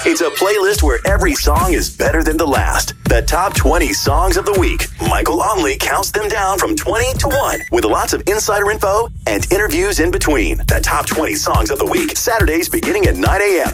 It's a playlist where every song is better than the last. The top 20 songs of the week. Michael Onley counts them down from 20 to 1 with lots of insider info and interviews in between. The top 20 songs of the week. Saturdays beginning at 9 a.m.